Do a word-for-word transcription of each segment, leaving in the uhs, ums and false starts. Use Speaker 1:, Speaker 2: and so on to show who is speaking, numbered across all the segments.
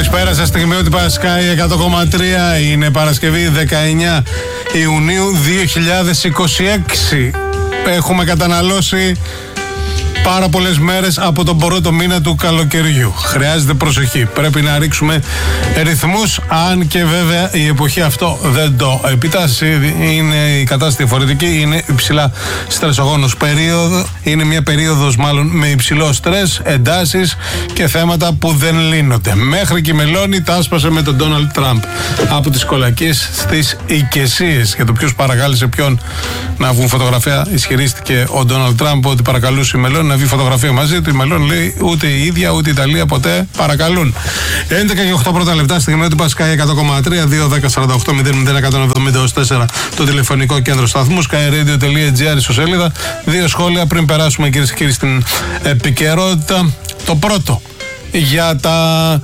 Speaker 1: Καλησπέρα σας, στιγμιότυπα Sky εκατό κόμμα τρία. Είναι Παρασκευή δεκαεννιά Ιουνίου δύο χιλιάδες είκοσι έξι. Έχουμε καταναλώσει πάρα πολλές μέρες από τον πρώτο μήνα του καλοκαιριού. Χρειάζεται προσοχή. Πρέπει να ρίξουμε ρυθμούς, αν και βέβαια η εποχή αυτό δεν το επιτάσσει. Είναι η κατάσταση διαφορετική, είναι υψηλά στρεσογόνος περίοδο. Είναι μια περίοδος μάλλον με υψηλό στρες, εντάσεις και θέματα που δεν λύνονται. Μέχρι και η μελώνη τα άσπασε με τον Ντόναλντ Τραμπ. Από τις κολακίες στις οικεσίες. Για το ποιος παρακάλεσε ποιον να βγουν φωτογραφία, ισχυρίστηκε ο Ντόναλντ Τραμπ ότι παρακαλούσε η μελώνη να βγει φωτογραφία μαζί του. Η Μελώνη λέει ούτε η ίδια ούτε η Ιταλία ποτέ παρακαλούν. έντεκα και οκτώ πρώτα λεπτά, στιγμιότυπα Sky εκατό κόμμα τρία, δύο δέκα σαράντα οκτώ μηδέν μηδέν εκατόν εβδομήντα τέσσερα το τηλεφωνικό κέντρο σταθμού, skyradio τελεία gr ιστοσελίδα. Δύο σχόλια πριν περάσουμε, κυρίες και κύριοι, στην επικαιρότητα. Το πρώτο, για τα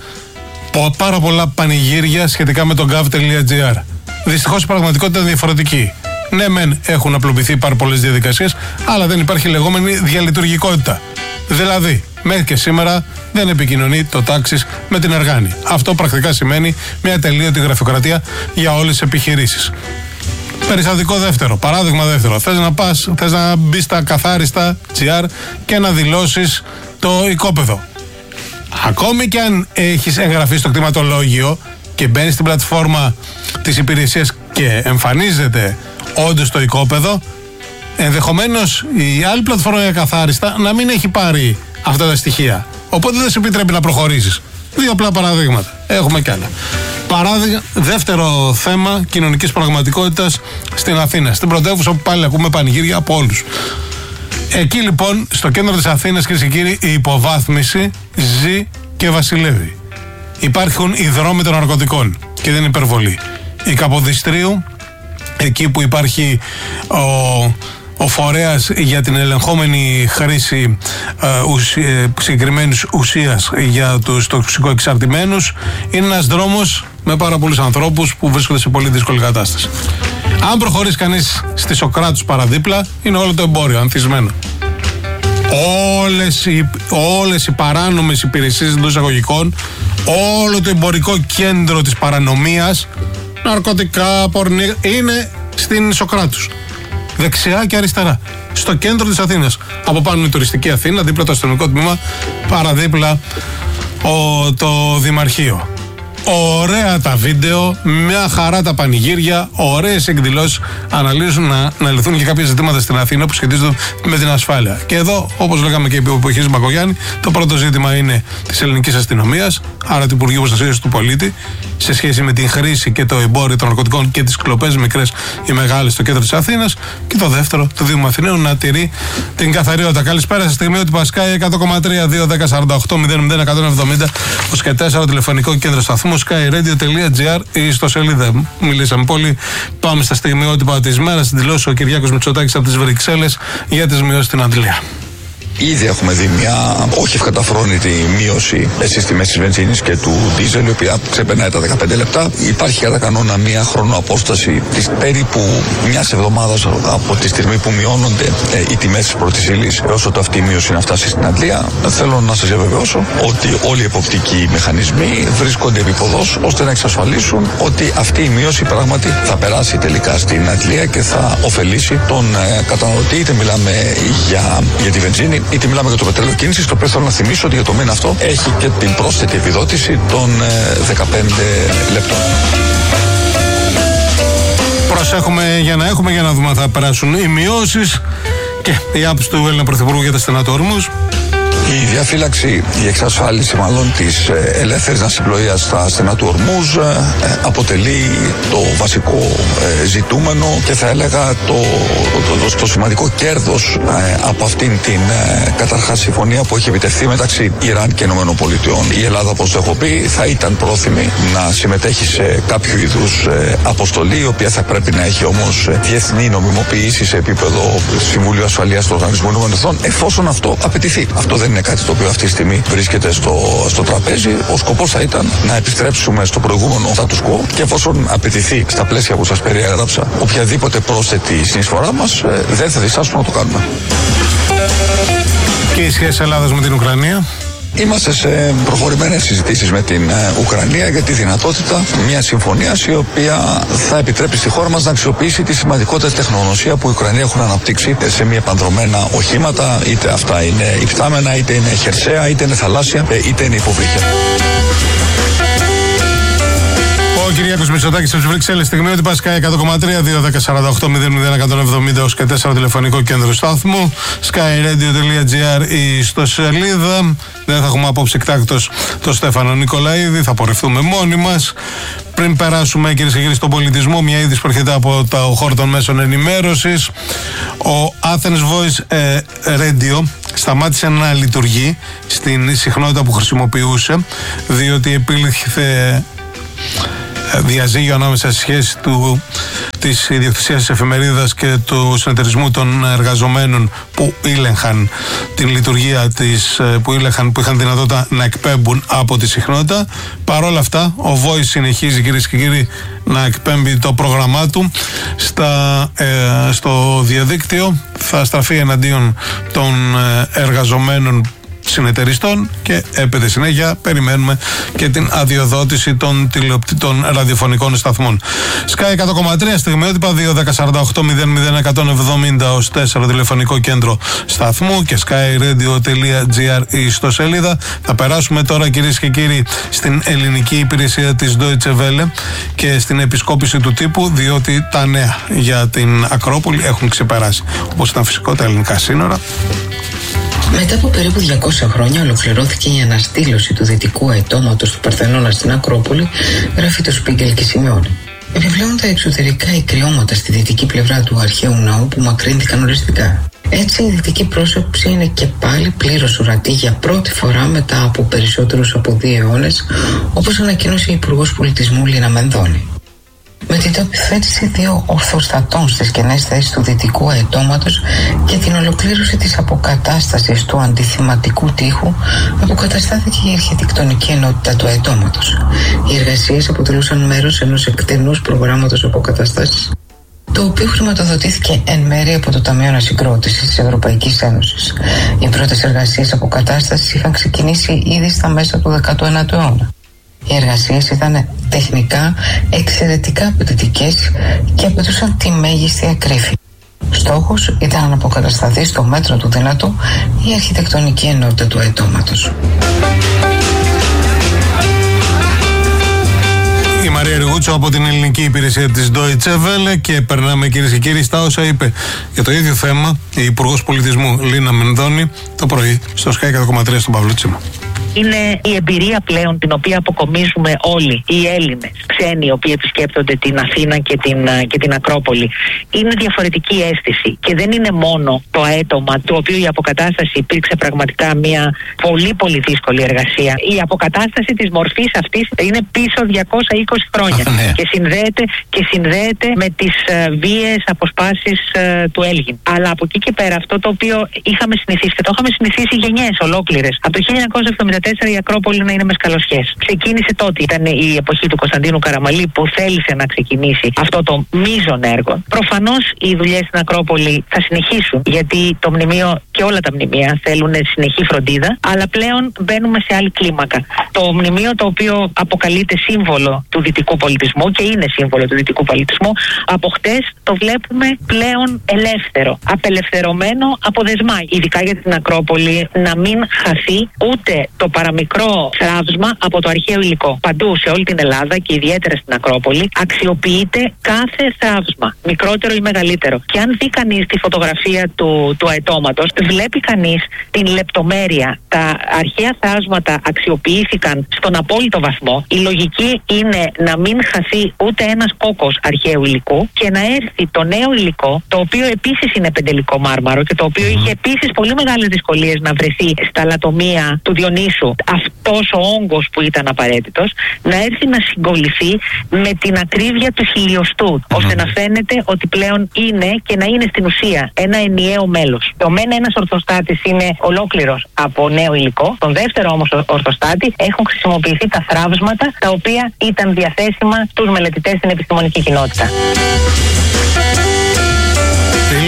Speaker 1: πάρα πολλά πανηγύρια σχετικά με το gov.gr. Δυστυχώς η πραγματικότητα είναι διαφορετική. Ναι, μεν έχουν απλοποιηθεί πάρα πολλές διαδικασίες, αλλά δεν υπάρχει λεγόμενη διαλειτουργικότητα. Δηλαδή, μέχρι και σήμερα δεν επικοινωνεί το τάξις με την Εργάνη. Αυτό πρακτικά σημαίνει μια τελείωτη γραφειοκρατία για όλες τις επιχειρήσεις. Περιστατικό δεύτερο, παράδειγμα δεύτερο. Θες να πας, θες να μπεις στα καθάριστα τζι αρ και να δηλώσεις το οικόπεδο. Ακόμη και αν έχεις εγγραφεί στο κτηματολόγιο και μπαίνεις στην πλατφόρμα της υπηρεσίας και εμφανίζεται όντως το οικόπεδο, ενδεχομένως η άλλη πλατφόρμα για καθάριστα να μην έχει πάρει αυτά τα στοιχεία. Οπότε δεν σε επιτρέπει να προχωρήσεις. Δύο απλά παραδείγματα. Έχουμε κι άλλα. Παράδειγμα, δεύτερο θέμα κοινωνικής πραγματικότητας στην Αθήνα. Στην πρωτεύουσα που πάλι ακούμε πανηγύρια από όλους. Εκεί λοιπόν, στο κέντρο της Αθήνας, κυρίες και κύριοι, η υποβάθμιση ζει και βασιλεύει. Υπάρχουν οι δρόμοι των ναρκωτικών και δεν είναι υπερβολή. Η Καποδιστρίου, εκεί που υπάρχει ο, ο φορέας για την ελεγχόμενη χρήση ε, ουσι, ε, συγκεκριμένης ουσίας για τους τοξικοεξαρτημένους, είναι ένας δρόμος με πάρα πολλούς ανθρώπους που βρίσκονται σε πολύ δύσκολη κατάσταση. Αν προχωρήσει κανείς στη Σοκράτους παραδίπλα, είναι όλο το εμπόριο ανθισμένο. Όλες οι, όλες οι παράνομες υπηρεσίες των εισαγωγικών, όλο το εμπορικό κέντρο της παρανομίας, ναρκωτικά, πορνεία, είναι στην Σοκράτους. Δεξιά και αριστερά. Στο κέντρο της Αθήνας. Από πάνω είναι η τουριστική Αθήνα, δίπλα το αστυνομικό τμήμα, παραδίπλα ο, το Δημαρχείο. Ωραία τα βίντεο, μια χαρά τα πανηγύρια, ωραίες εκδηλώσεις, αναλύσουν να, να λυθούν και κάποια ζητήματα στην Αθήνα που σχετίζονται με την ασφάλεια. Και εδώ, όπως λέγαμε και επί εποχής Μπακογιάννη, το πρώτο ζήτημα είναι της ελληνικής αστυνομίας, άρα του Υπουργείου Προστασίας του Πολίτη, σε σχέση με την χρήση και το εμπόριο των ναρκωτικών και τις κλοπές μικρές ή μεγάλες στο κέντρο της Αθήνας. Και το δεύτερο, του Δήμου Αθηναίων, να τηρεί την καθαριότητα. Καλησπέρα σας, στιγμιότυπα Sky εκατό κόμμα τρία, δύο δέκα σαράντα οκτώ μηδέν μηδέν εκατόν εβδομήντα και τέσσερα τηλεφωνικό κέντρο σταθμού, skyradio τελεία gr ή στο σελίδα. Μιλήσαμε πολύ. Πάμε στα στιγμιότυπα της μέρας. Δηλώσει ο Κυριάκος Μητσοτάκης από τις Βρυξέλλες για τις μειώσεις στην Αντλία.
Speaker 2: Ήδη έχουμε δει μια όχι ευκαταφρόνητη μείωση στις τιμές της βενζίνης και του ντίζελ, η οποία ξεπερνάει τα δεκαπέντε λεπτά. Υπάρχει κατά κανόνα μια χρονοαπόσταση της περίπου μιας εβδομάδας από τη στιγμή που μειώνονται ε, οι τιμές της πρώτης ύλης έως ότι αυτή η μείωση να φτάσει στην Αντλία. Θέλω να σας διαβεβαιώσω ότι όλοι οι εποπτικοί μηχανισμοί βρίσκονται επίποδος ώστε να εξασφαλίσουν ότι αυτή η μείωση πράγματι θα περάσει τελικά στην Αντλία και θα ωφελήσει τον ε, καταναλωτή. Είτε μιλάμε για, για τη βενζίνη, είτε μιλάμε για το πετρέλαιο κίνησης, το οποίο θέλω να θυμίσω ότι για το μήνα αυτό έχει και την πρόσθετη επιδότηση των ε, δεκαπέντε λεπτών.
Speaker 1: Προσέχουμε για να έχουμε, για να δούμε αν θα περάσουν οι μειώσεις και η άποψη του Έλληνα Πρωθυπουργού για τα στενατόρμους.
Speaker 2: Η διαφύλαξη, η εξασφάλιση μάλλον της ελεύθερης ναυσιπλοείας στα στενά του Ορμούζ ε, αποτελεί το βασικό ε, ζητούμενο και θα έλεγα το, το, το, το σημαντικό κέρδος ε, από αυτήν την ε, καταρχάς συμφωνία που έχει επιτευχθεί μεταξύ Ιράν και ΗΠΑ. Η Ελλάδα, όπως το έχω πει, θα ήταν πρόθυμη να συμμετέχει σε κάποιο είδους ε, αποστολή, η οποία θα πρέπει να έχει όμως ε, διεθνή νομιμοποίηση σε επίπεδο Συμβουλίου Ασφαλείας του Οργανισμού Ηνωμένων, εφόσον αυτό απαιτηθεί. Αυτό δεν είναι κάτι το οποίο αυτή τη στιγμή βρίσκεται στο, στο τραπέζι. Ο σκοπός θα ήταν να επιστρέψουμε στο προηγούμενο status quo και εφόσον απαιτηθεί στα πλαίσια που σας περιέγραψα οποιαδήποτε πρόσθετη συνεισφορά μας, ε, δεν θα διστάσουμε να το κάνουμε.
Speaker 1: Και η σχέση Ελλάδας με την Ουκρανία.
Speaker 2: Είμαστε σε προχωρημένες συζητήσεις με την Ουκρανία για τη δυνατότητα μια συμφωνίας η οποία θα επιτρέπει στη χώρα μας να αξιοποιήσει τη σημαντικότερη τεχνογνωσία που οι Ουκρανοί έχουν αναπτύξει είτε σε μη επανδρομένα οχήματα, είτε αυτά είναι υπτάμενα, είτε είναι χερσαία, είτε είναι θαλάσσια, είτε είναι υποβρύχια.
Speaker 1: Ο Κυριάκος Μητσοτάκης από τις Βρυξέλλες, στιγμή ότι Sky εκατό κόμμα τρία, δύο δέκα σαράντα οκτώ μηδέν μηδέν εκατόν εβδομήντα και τέσσερα τηλεφωνικό κέντρο σταθμού, skyradio.gr η ιστοσελίδα. Δεν θα έχουμε απόψε εκτάκτος τον Στέφανο Νικολαίδη, θα πορευτούμε μόνοι μας. Πριν περάσουμε, κυρίες και κύριοι, στον πολιτισμό, μια είδηση που έρχεται από το χώρο των μέσων ενημέρωσης. Ο Athens Voice ε, Radio σταμάτησε να λειτουργεί στην συχνότητα που χρησιμοποιούσε, διότι επήλθε διαζύγιο ανάμεσα στη σχέση του, της ιδιοκτησίας της εφημερίδας και του συνεταιρισμού των εργαζομένων που ήλεγχαν την λειτουργία της, που, ήλεγχαν, που είχαν δυνατότητα να εκπέμπουν από τη συχνότητα. Παρ' όλα αυτά, ο Voice συνεχίζει, κυρίες και κύριοι, να εκπέμπει το πρόγραμμά του στα, ε, στο διαδίκτυο. Θα στραφεί εναντίον των εργαζομένων συνεταιριστών και έπεται συνέχεια περιμένουμε και την αδειοδότηση των, τηλεοπτή, των ραδιοφωνικών σταθμών. Sky εκατό κόμμα τρία, στιγμιότυπα δύο δέκα σαράντα οκτώ μηδέν μηδέν εκατόν εβδομήντα ως τέσσερα τηλεφωνικό κέντρο σταθμού και skyradio.gr η ιστοσελίδα. Θα περάσουμε τώρα, κυρίες και κύριοι, στην ελληνική υπηρεσία της Deutsche Welle και στην επισκόπηση του τύπου, διότι τα νέα για την Ακρόπολη έχουν ξεπεράσει, όπως ήταν φυσικό, τα ελληνικά σύνορα.
Speaker 3: Μετά από περίπου διακόσια χρόνια ολοκληρώθηκε η αναστήλωση του δυτικού αετώματος του Παρθενώνα στην Ακρόπολη, γράφει το Σπίγκελ και σημειώνει. Επιπλέον τα εξωτερικά ικριώματα στη δυτική πλευρά του αρχαίου ναού που μακρύνθηκαν οριστικά. Έτσι η δυτική πρόσωψη είναι και πάλι πλήρως ορατή για πρώτη φορά μετά από περισσότερους από δύο αιώνες, όπως ανακοίνωσε η Υπουργός Πολιτισμού Λίνα Μενδώνη. Με την τοποθέτηση δύο ορθοστατών στις κενές θέσεις του δυτικού αετώματος και την ολοκλήρωση της αποκατάστασης του αντιθυματικού τείχου, αποκαταστάθηκε η αρχιτεκτονική ενότητα του αετώματος. Οι εργασίες αποτελούσαν μέρος ενός εκτενούς προγράμματος αποκατάστασης, το οποίο χρηματοδοτήθηκε εν μέρει από το Ταμείο Ανασυγκρότησης της Ευρωπαϊκής Ένωσης. Οι πρώτες εργασίες αποκατάστασης είχαν ξεκινήσει ήδη στα μέσα του δέκατου ένατου αιώνα. Οι εργασίες ήταν τεχνικά εξαιρετικά απαιτητικές και απαιτούσαν τη μέγιστη ακρίβεια. Στόχος ήταν να αποκατασταθεί στο μέτρο του δυνατού η αρχιτεκτονική ενότητα του αετώματος.
Speaker 1: Η Μαρία Ριγούτσο από την ελληνική υπηρεσία της Deutsche Welle και περνάμε, κυρίες και κύριοι, στα όσα είπε για το ίδιο θέμα η Υπουργός Πολιτισμού Λίνα Μενδώνη το πρωί στο Sky εκατό κόμμα τρία στον Παύλο Τσίμα.
Speaker 4: Είναι η εμπειρία πλέον την οποία αποκομίζουμε όλοι οι Έλληνες ξένοι οι οποίοι επισκέπτονται την Αθήνα και την, και την Ακρόπολη. Είναι διαφορετική αίσθηση και δεν είναι μόνο το αέτομα, το οποίο η αποκατάσταση υπήρξε πραγματικά μια πολύ πολύ δύσκολη εργασία. Η αποκατάσταση της μορφής αυτής είναι πίσω διακόσια είκοσι χρόνια ναι. και, συνδέεται, και συνδέεται με τις uh, βίαιες αποσπάσεις uh, του Έλγιν. Αλλά από εκεί και πέρα αυτό το οποίο είχαμε συνηθίσει και το είχαμε συνηθίσει γενιές ολόκληρες. Από το χίλια εννιακόσια εβδομήντα τέσσερα η Ακρόπολη να είναι με σκαλοσιές. Ξεκίνησε τότε, ήταν η εποχή του Κωνσταντίνου Καραμαλή που θέλησε να ξεκινήσει αυτό το μείζον έργο. Προφανώς οι δουλειές στην Ακρόπολη θα συνεχίσουν, γιατί το μνημείο και όλα τα μνημεία θέλουν συνεχή φροντίδα, αλλά πλέον μπαίνουμε σε άλλη κλίμακα. Το μνημείο, το οποίο αποκαλείται σύμβολο του δυτικού πολιτισμού και είναι σύμβολο του δυτικού πολιτισμού, από χτες το βλέπουμε πλέον ελεύθερο, απελευθερωμένο από δεσμά, ειδικά για την Ακρόπολη, να μην χαθεί ούτε το παραμικρό θράψμα από το αρχαίο υλικό. Παντού σε όλη την Ελλάδα και ιδιαίτερα στην Ακρόπολη αξιοποιείται κάθε θράψμα, μικρότερο ή μεγαλύτερο. Και αν δει κανείς τη φωτογραφία του, του αετώματος, βλέπει κανείς την λεπτομέρεια. Τα αρχαία θράψματα αξιοποιήθηκαν στον απόλυτο βαθμό. Η λογική είναι να μην χαθεί ούτε ένας κόκκος αρχαίου υλικού και να έρθει το νέο υλικό, το οποίο επίσης είναι πεντελικό μάρμαρο και το οποίο είχε επίσης πολύ μεγάλες δυσκολίες να βρεθεί στα λατομεία του Διονύσου, αυτός ο όγκος που ήταν απαραίτητος, να έρθει να συγκολληθεί με την ακρίβεια του χιλιοστού, mm-hmm. ώστε να φαίνεται ότι πλέον είναι και να είναι στην ουσία ένα ενιαίο μέλος. Το μένα ένας ορθοστάτης είναι ολόκληρος από νέο υλικό. Στον δεύτερο όμως ορθοστάτη έχουν χρησιμοποιηθεί τα θράψματα τα οποία ήταν διαθέσιμα στους μελετητές στην επιστημονική κοινότητα.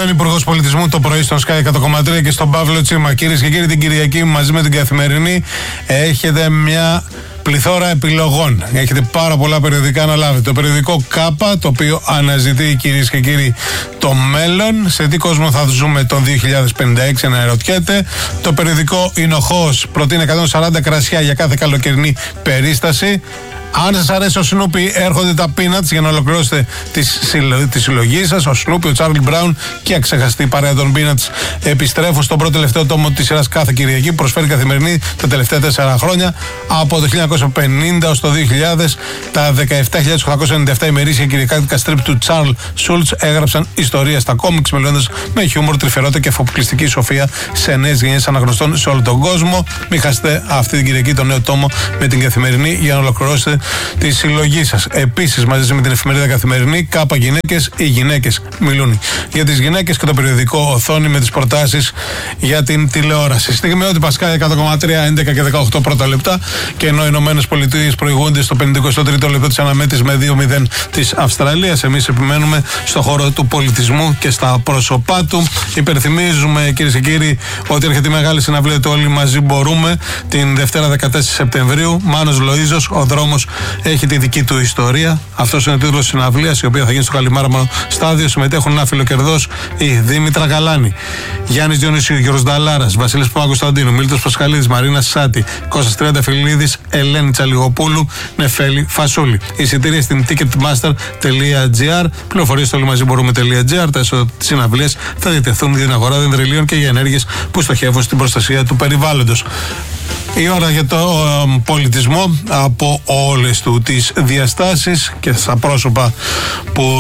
Speaker 1: Εδώ είναι Υπουργός Πολιτισμού το πρωί στον Sky εκατό κόμμα τρία και στον Παύλο Τσίμα. Κυρίες και κύριοι, την Κυριακή μαζί με την Καθημερινή έχετε μια πληθώρα επιλογών. Έχετε πάρα πολλά περιοδικά να λάβετε. Το περιοδικό Κάπα, το οποίο αναζητεί, κυρίες και κύριοι, το μέλλον. Σε τι κόσμο θα ζούμε τον δύο χιλιάδες πενήντα έξι, να ερωτιέται. Το περιοδικό Ινοχώς προτείνει εκατόν σαράντα κρασιά για κάθε καλοκαιρινή περίσταση. Αν σας αρέσει ο Σνούπι, έρχονται τα Peanuts για να ολοκληρώσετε τη, συλλο... τη συλλογή σας. Ο Σνούπι, ο Τσάρλι Μπράουν και αξεχαστή παρέα των Peanuts επιστρέφουν στον πρώτο τελευταίο τόμο της σειράς κάθε Κυριακή. Προσφέρει Καθημερινή τα τελευταία τέσσερα χρόνια. Από το χίλια εννιακόσια πενήντα ως το δύο χιλιάδες, τα δεκαεπτά χιλιάδες οκτακόσια ενενήντα επτά ημερήσια κυριακάτικα στριπ του Τσάρλ Σούλτς έγραψαν ιστορία στα κόμιξ, μιλώντας με χιούμορ, τρυφερότητα και αφοπλιστική σοφία σε νέες γενιές αναγνωστών σε όλο τον κόσμο. Μην χάσετε αυτή την Κυριακή το νέο τόμο με την Καθημερινή για να ολοκληρώσετε τη συλλογή σας. Επίσης, μαζί με την εφημερίδα Καθημερινή, Κάπα Γυναίκες, οι γυναίκες μιλούν για τις γυναίκες και το περιοδικό Οθόνη με τις προτάσεις για την τηλεόραση. Στιγμιότυπα Sky εκατό κόμμα τρία, έντεκα και δεκαοκτώ πρώτα λεπτά, και ενώ οι Ηνωμένες Πολιτείες προηγούνται στο πενηκοστό τρίτο λεπτό της αναμέτρησης με δύο μηδέν της Αυστραλίας, εμείς επιμένουμε στο χώρο του πολιτισμού και στα πρόσωπά του. Υπενθυμίζουμε, κυρίες και κύριοι, ότι έρχεται η μεγάλη συναυλία του Όλοι Μαζί Μπορούμε την Δευτέρα δεκατέσσερις Σεπτεμβρίου. Μάνος Λοΐζος, ο δρόμος έχει τη δική του ιστορία. Αυτός είναι ο τίτλος της συναυλίας, η οποία θα γίνει στο Καλιμάραμο στάδιο. Συμμετέχουν ένα φιλοκερδός η Δήμητρα Γαλάνη, Γιάννης Διονυσίου, Γιώργος Νταλάρας, Βασίλης Παπα-Κωνσταντίνου, Μίλτος Πασχαλίδης, Μαρίνα Σάτη, Κώστας Τριανταφυλλίδης, Ελένη Τσαλιγοπούλου, Νεφέλη Φασούλη. Εισιτήρια στην ticketmaster τελεία gr, πληροφορίες στο ολοιμαζιμπορούμε.gr. Τα έσοδα της συναυλίας θα διατεθούν για την αγορά δεντρελίων και για ενέργειες που στοχεύουν στην προστασία του περιβάλλοντος. Η ώρα για το ε, πολιτισμό από όλες του τις διαστάσεις και στα πρόσωπα που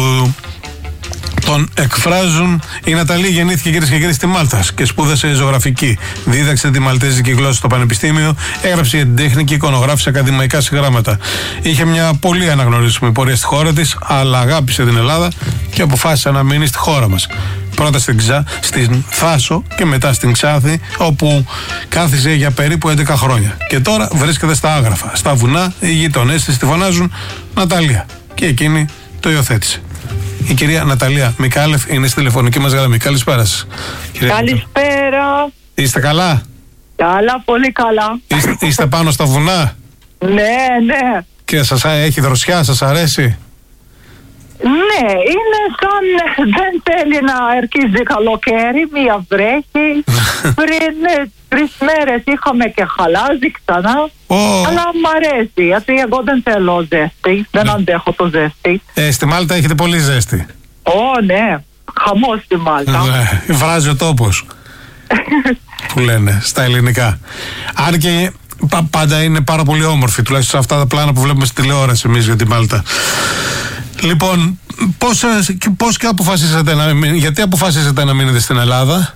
Speaker 1: τον εκφράζουν. Η Ναταλή γεννήθηκε, κυρίες και κύριοι, στη Μάλτα και σπούδασε ζωγραφική. Δίδαξε τη μαλτέζικη γλώσσα στο πανεπιστήμιο, έγραψε για την τέχνη και εικονογράφησε ακαδημαϊκά συγγράμματα. Είχε μια πολύ αναγνωρίσιμη πορεία στη χώρα της, αλλά αγάπησε την Ελλάδα και αποφάσισε να μείνει στη χώρα μας. Πρώτα στην, Ξα... στην Θάσο και μετά στην Ξάθη, όπου κάθισε για περίπου έντεκα χρόνια. Και τώρα βρίσκεται στα Άγραφα. Στα βουνά, οι γείτονές της τη φωνάζουν Ναταλία. Και εκείνη το υιοθέτησε. Η κυρία Ναταλία Μικάλεφ είναι στη τηλεφωνική μας γραμμή. Καλησπέρα σας.
Speaker 5: Καλησπέρα.
Speaker 1: Είστε καλά?
Speaker 5: Καλά, πολύ καλά.
Speaker 1: Είστε, είστε πάνω στα βουνά?
Speaker 5: Ναι, ναι.
Speaker 1: Και σας έχει δροσιά, σας αρέσει?
Speaker 5: Ναι, είναι σαν δεν θέλει να αρχίζει καλοκαίρι, μία βρέχει. Πριν τρεις μέρες είχαμε και χαλάζει ξανά. Oh. Αλλά μ' αρέσει, γιατί εγώ δεν θέλω ζέστη, δεν ναι. αντέχω το ζέστη.
Speaker 1: Ε, στη Μάλτα έχετε πολύ ζέστη.
Speaker 5: Ω, oh, ναι, χαμός στη Μάλτα.
Speaker 1: Ναι, βράζει ο τόπος. Που λένε στα ελληνικά. Αν και πα, πάντα είναι πάρα πολύ όμορφη, τουλάχιστον αυτά τα πλάνα που βλέπουμε στη τηλεόραση εμείς για τη Μάλτα. Λοιπόν, πώς, πώς και αποφασίσατε να μείνετε, γιατί αποφασίσατε να μείνετε στην Ελλάδα?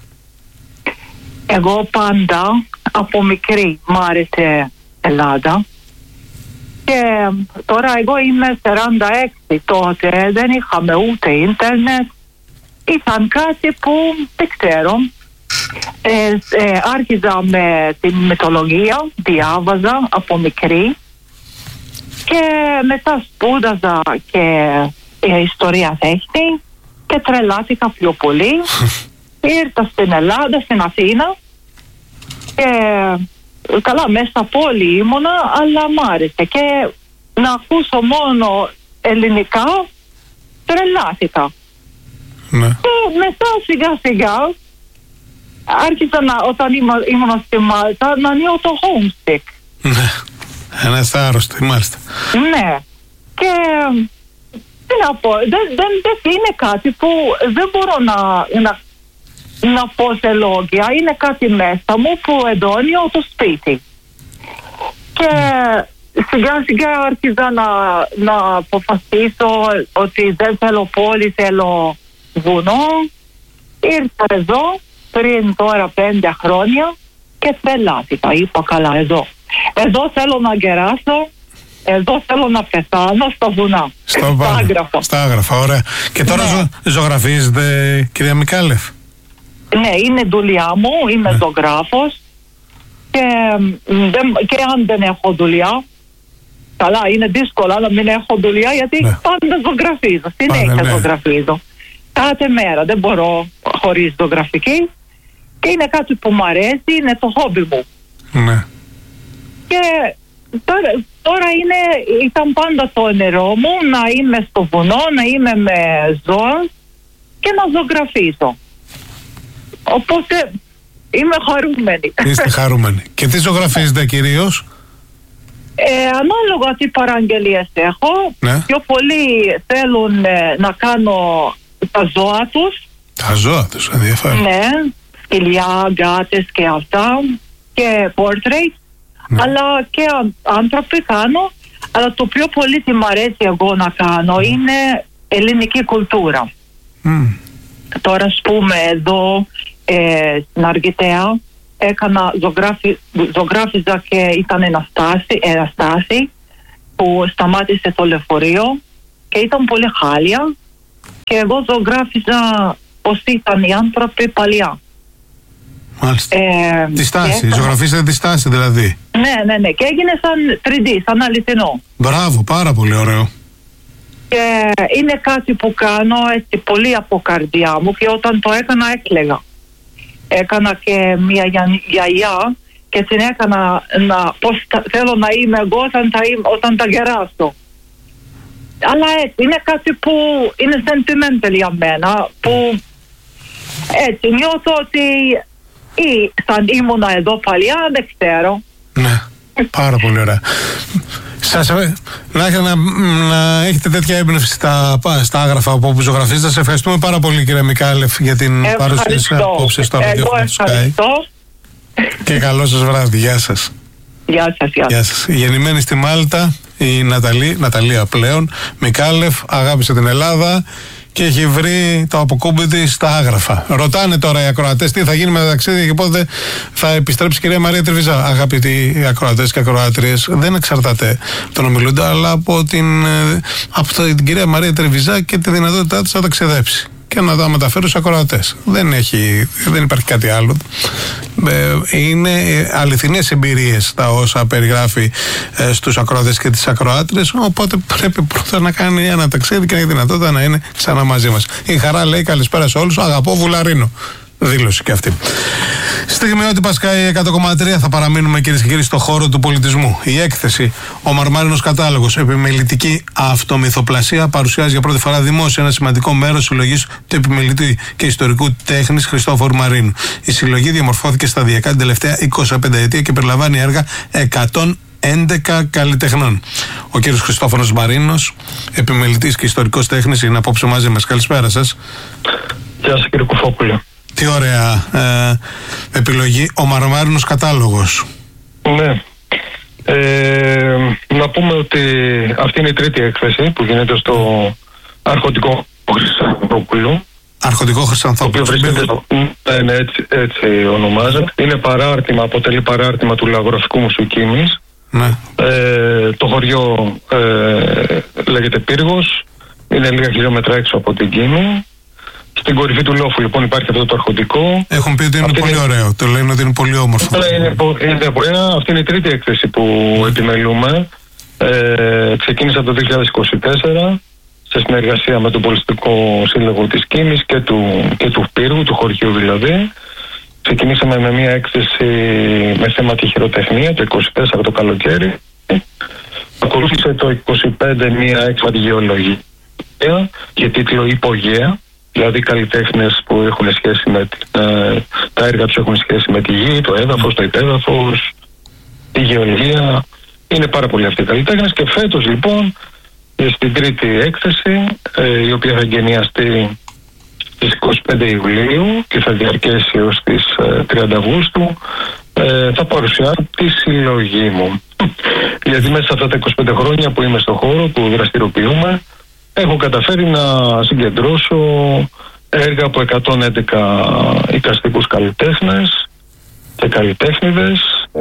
Speaker 5: Εγώ πάντα από μικρή μ' άρεσε Ελλάδα και τώρα εγώ είμαι σαράντα έξι, τότε δεν είχαμε ούτε ίντερνετ, ήταν κάτι που δεν ξέρω. Ε, ε, άρχιζα με την μυθολογία, διάβαζα από μικρή και μετά σπούδαζα και ε, ιστορία τέχνη και τρελάθηκα πιο πολύ. Ήρθα στην Ελλάδα, στην Αθήνα και καλά μέσα στα πόλη ήμουνα, αλλά μ' άρεσε και να ακούσω μόνο ελληνικά τρελάθηκα.
Speaker 1: Ναι.
Speaker 5: Και μετά σιγά σιγά άρχισα να, όταν ήμουν στη Μάλτα, να νιώθω homesick.
Speaker 1: Ναι, ένα άρρωστο, μάλιστα.
Speaker 5: Ναι, και τι να πω, δεν, δεν, δεν είναι κάτι που δεν μπορώ να, να, να πω σε λόγια, είναι κάτι μέσα μου που εντώνει το σπίτι. Και σιγά σιγά άρχιζα να, να αποφασίσω ότι δεν θέλω πόλη, θέλω βουνό. Ήρθα εδώ πριν τώρα πέντε χρόνια και τρελάθηκα. Είπα καλά, εδώ. Εδώ θέλω να γεράσω, εδώ θέλω να πεθάνω στα βουνά.
Speaker 1: Στο
Speaker 5: στα Άγραφα.
Speaker 1: Στα Άγραφα, ωραία. Και τώρα ναι. ζω, ζωγραφίζετε, κυρία Μικάλεφ?
Speaker 5: Ναι, είναι δουλειά μου, είμαι ναι. ζωγράφος και, και αν δεν έχω δουλειά, καλά, είναι δύσκολο να μην έχω δουλειά γιατί ναι. πάντα ζωγραφίζω, συνέχεια ναι. ζωγραφίζω. κάθε μέρα, δεν μπορώ χωρίς ζωγραφική και είναι κάτι που μου αρέσει, είναι το χόμπι μου.
Speaker 1: Ναι.
Speaker 5: Και τώρα, τώρα είναι, ήταν πάντα το όνειρό μου να είμαι στο βουνό, να είμαι με ζώα και να ζωγραφίζω. Οπότε είμαι χαρούμενη.
Speaker 1: Είστε χαρούμενοι. Και τι ζωγραφίζετε κυρίως?
Speaker 5: Ε, ανάλογα τι παραγγελίες έχω,
Speaker 1: ναι.
Speaker 5: Πιο πολλοί θέλουν ε, να κάνω τα ζώα τους.
Speaker 1: Τα ζώα τους, ενδιαφέρον.
Speaker 5: Ναι, σκυλιά, γάτες και αυτά και portrait, ναι. Αλλά και άνθρωποι κάνω, αλλά το πιο πολύ τι μου αρέσει εγώ να κάνω είναι ελληνική κουλτούρα.
Speaker 1: Mm.
Speaker 5: Τώρα ας πούμε εδώ ε, στην Αργιτέα έκανα, ζωγράφι, ζωγράφιζα και ήταν ένα στάση, ένα στάση που σταμάτησε το λεωφορείο και ήταν πολύ χάλια και εγώ ζωγράφιζα πως ήταν οι άνθρωποι παλιά.
Speaker 1: Μάλιστα. Ε, τη στάση,
Speaker 5: έκανα...
Speaker 1: ζωγραφίσατε τη στάση δηλαδή.
Speaker 5: Ναι, ναι, ναι, και έγινε σαν θρι ντι, σαν αληθινό.
Speaker 1: Μπράβο, πάρα πολύ ωραίο.
Speaker 5: Και είναι κάτι που κάνω έτσι πολύ από καρδιά μου και όταν το έκανα έκλαιγα. Έκανα και μια γιαγιά και την έκανα να, πώς τα, θέλω να είμαι εγώ όταν τα, όταν τα γεράσω. Αλλά έτσι, είναι κάτι που είναι sentimental για μένα, που έτσι νιώθω ότι ή σαν ήμουνα εδώ παλιά, δεν ξέρω.
Speaker 1: Ναι, πάρα πολύ ωραία. Σας, να, να, να έχετε τέτοια έμπνευση στα, στα άγραφα από όπου ζωγραφίζετε. Σας ευχαριστούμε πάρα πολύ κύριε Μικάλεφ για την παρουσίαση απόψε στο ραδιόφωνο του Sky. Και καλό σας βράδυ. Γεια σας.
Speaker 5: Γεια σας, γεια.
Speaker 1: Γεια σας. Γεννημένη στη Μάλτα η Ναταλή, Ναταλία πλέον, Μικάλεφ, αγάπησε την Ελλάδα και έχει βρει το αποκούμπι της στα άγραφα. Ρωτάνε τώρα οι ακροατές τι θα γίνει με τα ταξίδια και πότε θα επιστρέψει η κυρία Μαρία Τρεβιζά. Αγαπητοί ακροατές και ακροάτριες, δεν εξαρτάται τον ομιλούντα, αλλά από την, από την κυρία Μαρία Τρεβιζά και τη δυνατότητά της να ταξιδέψει και να τα μεταφέρουν στους ακροατές. Δεν, έχει, δεν υπάρχει κάτι άλλο. Είναι αληθινές εμπειρίες τα όσα περιγράφει στους ακροατές και τις ακροάτρες, οπότε πρέπει πρώτα να κάνει ένα ταξίδι και να έχει δυνατότητα να είναι ξανά μαζί μας. Η Χαρά λέει καλησπέρα σε όλους, αγαπώ Βουλαρίνο. Δήλωση και αυτή. Στιγμιότυπα Sky εκατό κόμμα τρία θα παραμείνουμε κυρίες και κύριοι στο χώρο του πολιτισμού. Η έκθεση Ο Μαρμάρινος Κατάλογος, επιμελητική αυτομυθοπλασία, παρουσιάζει για πρώτη φορά δημόσια ένα σημαντικό μέρος συλλογής του επιμελητή και ιστορικού τέχνης Χριστόφορου Μαρίνου. Η συλλογή διαμορφώθηκε σταδιακά την τελευταία εικοσαπενταετία και περιλαμβάνει έργα εκατόν έντεκα καλλιτεχνών. Ο κύριος Χριστόφορος Μαρίνος, επιμελητής και ιστορικός τέχνης, είναι απόψε μαζί μας. Καλησπέρα σας.
Speaker 6: Γεια σας κύριε Κουφόπουλε.
Speaker 1: Τι ωραία ε, επιλογή, Ο Μαρμάρινος Κατάλογος.
Speaker 6: Ναι. Ε, να πούμε ότι αυτή είναι η τρίτη έκθεση που γίνεται στο Αρχοντικό Χρυσανθόπουλο.
Speaker 1: Αρχοντικό Χρυσανθόπουλο.
Speaker 6: Το οποίο βρίσκεται, ναι, ναι, έτσι, έτσι ονομάζεται. Είναι παράρτημα, αποτελεί παράρτημα του Λαγογραφικού Μουσείου Κίνης.
Speaker 1: Ναι.
Speaker 6: Ε, το χωριό ε, λέγεται Πύργος. Είναι λίγα χιλιόμετρα έξω από την Κίνη. Στην κορυφή του λόφου λοιπόν υπάρχει αυτό το αρχοντικό.
Speaker 1: Έχουν πει ότι είναι αυτή πολύ είναι... ωραίο. Το λένε ότι είναι πολύ όμορφο.
Speaker 6: Είναι, είναι, είναι, αυτή είναι η τρίτη έκθεση που mm. επιμελούμε. Ε, ξεκίνησα το δύο χιλιάδες είκοσι τέσσερα σε συνεργασία με τον Πολιτιστικό Σύλλογο της Κίνης και του, και του Πύργου, του χωριού δηλαδή. Ξεκινήσαμε με μια έκθεση με θέμα τη χειροτεχνία το είκοσι τέσσερα το καλοκαίρι. Ακολούθησε το είκοσι πέντε μια έκθεση γεωλογία και τίτλο Υπογεία. Δηλαδή καλλιτέχνες που έχουν σχέση με την, ε, τα έργα τους έχουν σχέση με τη γη, το έδαφος, το υπέδαφος, τη γεωλογία. Είναι πάρα πολλοί αυτοί οι καλλιτέχνες και φέτος λοιπόν στην τρίτη έκθεση ε, η οποία θα εγκαινιαστεί στις είκοσι πέντε Ιουλίου και θα διαρκέσει ως τις ε, τριάντα Αυγούστου ε, θα παρουσιάσω τη συλλογή μου. Γιατί μέσα σε αυτά τα είκοσι πέντε χρόνια που είμαι στο χώρο, που δραστηριοποιούμε, έχω καταφέρει να συγκεντρώσω έργα από εκατόν έντεκα εικαστικούς καλλιτέχνες και καλλιτέχνηδες.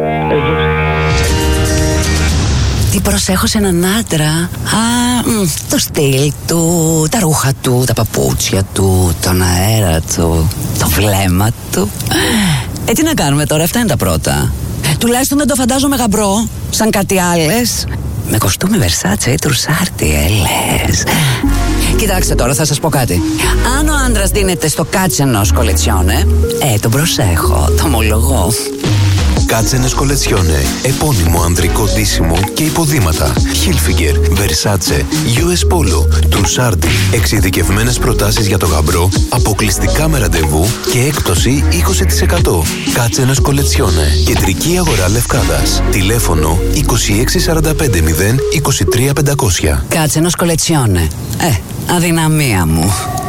Speaker 7: Τι προσέχω σε έναν άντρα? Α, μ, το στυλ του, τα ρούχα του, τα παπούτσια του, τον αέρα του, το βλέμμα του. Ε, τι να κάνουμε τώρα, αυτά είναι τα πρώτα. Τουλάχιστον δεν το φαντάζομαι γαμπρό, σαν κάτι άλλες. Με κοστούμι Versace ή Τρουσάρτι, ε, λες. Κοιτάξτε τώρα, θα σας πω κάτι. Αν ο άντρας δίνεται στο κάτσενος κολετσιόνε, ε, τον προσέχω, το ομολογώ.
Speaker 8: Κάτσενες κολετσιόνε, επώνυμο ανδρικό ντύσιμο και υποδήματα. Hilfiger, Versace, γιου ες Polo, Trussardi. Εξειδικευμένες προτάσεις για το γαμπρό, αποκλειστικά με ραντεβού και έκπτωση είκοσι τοις εκατό. Κάτσενες κολετσιόνε, κεντρική αγορά Λευκάδας. Τηλέφωνο είκοσι έξι σαράντα πέντε μηδέν είκοσι τρία πεντακόσια.
Speaker 7: Κάτσενος κολετσιόνε. Ε, αδυναμία μου.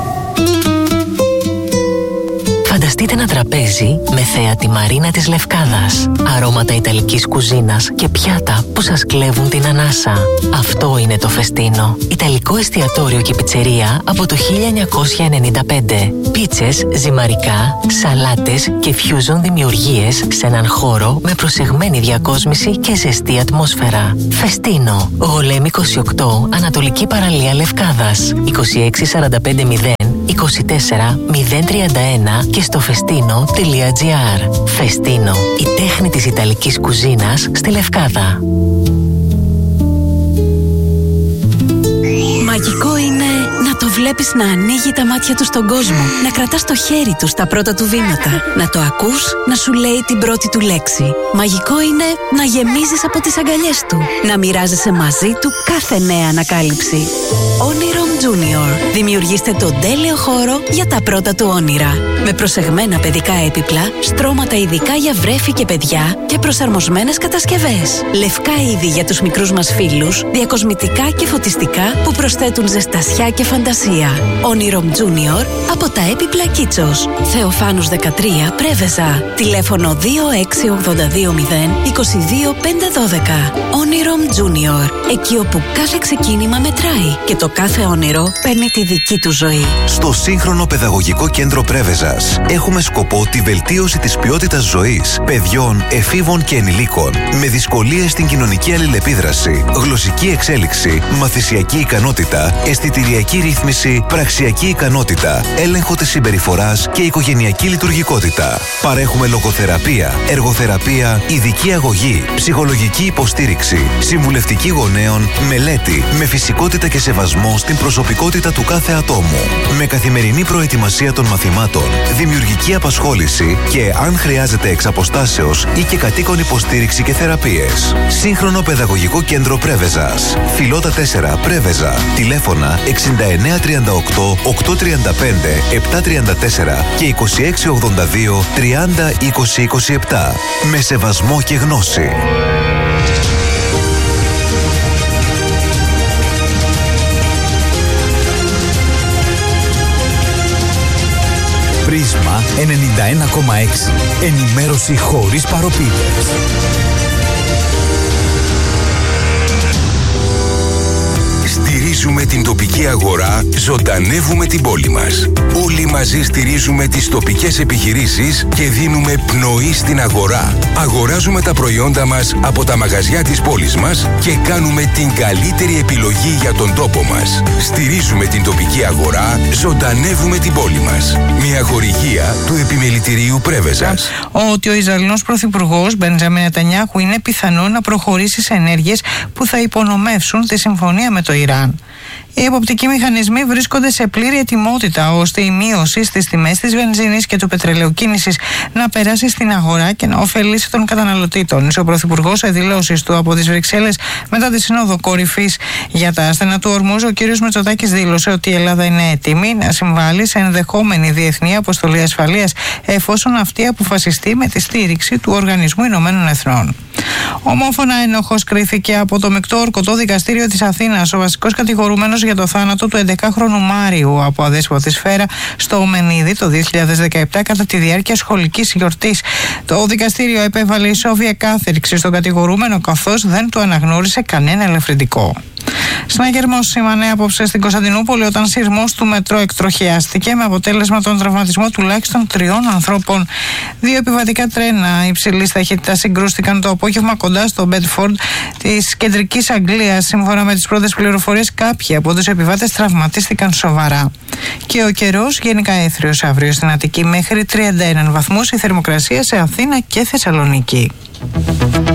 Speaker 9: Φανταστείτε ένα τραπέζι με θέα τη μαρίνα της Λευκάδας, αρώματα ιταλικής κουζίνας και πιάτα που σας κλέβουν την ανάσα. Αυτό είναι το Φεστίνο. Ιταλικό εστιατόριο και πιτσερία από το χίλια εννιακόσια ενενήντα πέντε. Πίτσες, ζυμαρικά, σαλάτες και fusion δημιουργίες σε έναν χώρο με προσεγμένη διακόσμηση και ζεστή ατμόσφαιρα. Φεστίνο. Γολέμη είκοσι οκτώ, Ανατολική Παραλία Λευκάδας. είκοσι έξι σαράντα πέντε μηδέν είκοσι τέσσερα μηδέν τριάντα ένα και στο φεστίνο τελεία τζι άρ. Φεστίνο, η τέχνη της ιταλικής κουζίνας στη Λευκάδα.
Speaker 10: Μαγικό είναι να το βλέπεις να ανοίγει τα μάτια του στον κόσμο, να κρατάς το χέρι του στα πρώτα του βήματα, να το ακούς να σου λέει την πρώτη του λέξη. Μαγικό είναι να γεμίζεις από τις αγκαλιές του, να μοιράζεσαι μαζί του κάθε νέα ανακάλυψη. Onirom Junior. Δημιουργήστε τον τέλειο χώρο για τα πρώτα του όνειρα. Με προσεγμένα παιδικά έπιπλα, στρώματα ειδικά για βρέφη και παιδιά και προσαρμοσμένες κατασκευές. Λευκά είδη για τους μικρούς μας φίλους, διακοσμητικά και φωτιστικά που προσθέτουν ζεστασιά και φαντασία. Onirom Junior από τα έπιπλα Κίτσος. Θεοφάνους δεκατρία, Πρέβεζα. Τηλέφωνο δύο έξι ογδόντα δύο μηδέν είκοσι δύο πεντακόσια δώδεκα. Onirom Junior. Εκεί όπου κάθε ξεκίνημα μετράει και το κάθε όνειρο παίρνει τη δική του ζωή.
Speaker 8: Στο σύγχρονο παιδαγωγικό κέντρο Πρέβεζας έχουμε σκοπό τη βελτίωση της ποιότητας ζωής παιδιών, εφήβων και ενηλίκων με δυσκολίες στην κοινωνική αλληλεπίδραση, γλωσσική εξέλιξη, μαθησιακή ικανότητα, αισθητηριακή ρύθμιση, πραξιακή ικανότητα, έλεγχο της συμπεριφοράς και οικογενειακή λειτουργικότητα. Παρέχουμε λογοθεραπεία, εργοθεραπεία, ειδική αγωγή, ψυχολογική υποστήριξη, συμβουλευτική γονέων, μελέτη με φυσικότητα και σεβασμό στην προσωπικότητα του κάθε ατόμου. Με καθημερινή προετοιμασία των μαθημάτων, δημιουργική απασχόληση και, αν χρειάζεται, εξ αποστάσεως ή και κατοίκον υποστήριξη και θεραπείες. Σύγχρονο παιδαγωγικό κέντρο Πρέβεζας. Φιλότα τέσσερα, Πρέβεζα. Τηλέφωνα εξήντα εννέα τριάντα οκτώ οκτακόσια τριάντα πέντε επτακόσια τριάντα τέσσερα και είκοσι έξι ογδόντα δύο τριάντα είκοσι είκοσι επτά. Με σεβασμό και γνώση.
Speaker 11: Πρίσμα ενενήντα ένα κόμμα έξι. Ενημέρωση χωρίς παροπίδες.
Speaker 12: Στηρίζουμε την τοπική αγορά, ζωντανεύουμε την πόλη μας. Όλοι μαζί στηρίζουμε τις τοπικές επιχειρήσεις και δίνουμε πνοή στην αγορά. Αγοράζουμε τα προϊόντα μας από τα μαγαζιά της πόλης μας και κάνουμε την καλύτερη επιλογή για τον τόπο μας. Στηρίζουμε την τοπική αγορά, ζωντανεύουμε την πόλη μας. Μια χορηγία του Επιμελητηρίου Πρέβεζας.
Speaker 13: Ότι ο Ισραηλινός Πρωθυπουργός Μπεντζαμίν Νετανιάχου είναι πιθανό να προχωρήσει σε ενέργειες που θα υπονομεύσουν τη συμφωνία με το Ιράν. Οι εποπτικοί μηχανισμοί βρίσκονται σε πλήρη ετοιμότητα ώστε η μείωση στις τιμές της βενζίνης και του πετρελαίου κίνησης να περάσει στην αγορά και να ωφελήσει τον καταναλωτή. Τόνισε ο Πρωθυπουργός σε δηλώσεις του από τις Βρυξέλλες μετά τη Σύνοδο Κορυφής για τα στενά του Ορμούζ. Ο κ. Μητσοτάκης δήλωσε ότι η Ελλάδα είναι έτοιμη να συμβάλλει σε ενδεχόμενη διεθνή αποστολή ασφαλείας εφόσον αυτή αποφασιστεί με τη στήριξη του Οργανισμού Ηνωμένων Εθνών. Ομόφωνα ένοχος κρίθηκε από το Μεικτό Ορκωτό Δικαστήριο της Αθήνας ο βασικός κατηγορούμενος για το θάνατο του έντεκαχρονου Μάριου από αδέσποτη σφαίρα στο Ομενίδη το δύο χιλιάδες δεκαεπτά κατά τη διάρκεια σχολικής γιορτής. Το δικαστήριο επέβαλε ισόβια κάθριξη στον κατηγορούμενο καθώς δεν του αναγνώρισε κανένα ελαφρυντικό. Συναγερμός σήμανε απόψε στην Κωνσταντινούπολη όταν σειρμός του μετρό εκτροχιάστηκε με αποτέλεσμα τον τραυματισμό τουλάχιστον τριών ανθρώπων. Δύο επιβατικά τρένα υψηλής ταχύτητας συγκρούστηκαν το απόγευμα κοντά στο Μπέντφορντ της κεντρικής Αγγλίας. Σύμφωνα με τις πρώτες πληροφορίες, κάποιοι από τους επιβάτες τραυματίστηκαν σοβαρά. Και ο καιρός γενικά έθριος αύριο στην Αττική μέχρι τριάντα ένα βαθμούς, η θερμοκρασία σε Αθήνα και Θεσσαλονίκη.